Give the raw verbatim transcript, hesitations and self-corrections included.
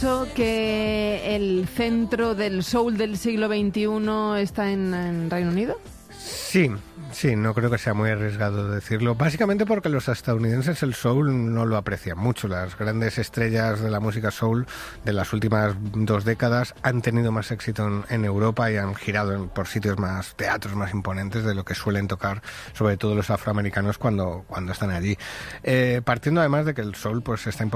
Que el centro del soul del siglo veintiuno está en, en Reino Unido. Sí, sí, no creo que sea muy arriesgado decirlo. Básicamente porque los estadounidenses el soul no lo aprecian mucho. Las grandes estrellas de la música soul de las últimas dos décadas han tenido más éxito en, en Europa y han girado en, por sitios más, teatros más imponentes de lo que suelen tocar, sobre todo los afroamericanos cuando, cuando están allí. Eh, partiendo además de que el soul pues está